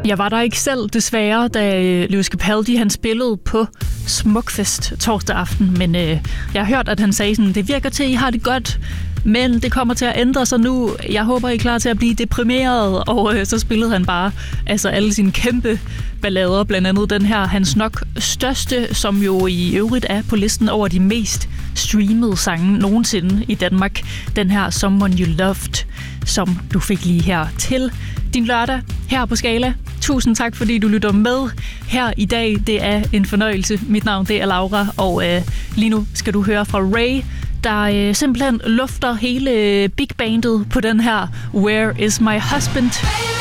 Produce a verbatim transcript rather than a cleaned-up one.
Jeg var der ikke selv, desværre, da Lewis Capaldi han spillede på Smukfest torsdag aften, men øh, jeg har hørt, at han sagde sådan, det virker til, at I har det godt, men det kommer til at ændre sig nu. Jeg håber, I er klar til at blive deprimeret, og øh, så spillede han bare altså alle sine kæmpe ballader, blandt andet den her, hans nok største, som jo i øvrigt er på listen over de mest streamede sange nogensinde i Danmark. Den her Someone You Loved, som du fik lige her til din lørdag her på Skala. Tusind tak, fordi du lytter med her i dag. Det er en fornøjelse. Mit navn det er Laura, og øh, lige nu skal du høre fra Ray, der øh, simpelthen lufter hele big bandet på den her Where Is My Husband?